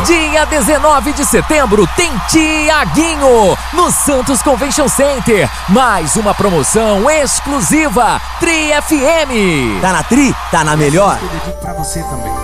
Dia 19 de setembro tem Tiaguinho no Santos Convention Center. Mais uma promoção exclusiva Tri FM. Tá na Tri? Tá na melhor? Eu dedico pra você também.